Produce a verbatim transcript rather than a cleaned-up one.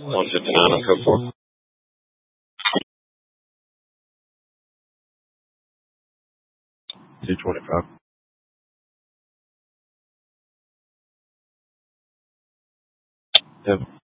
one fifty-nine on code four. two twenty-five. Yep.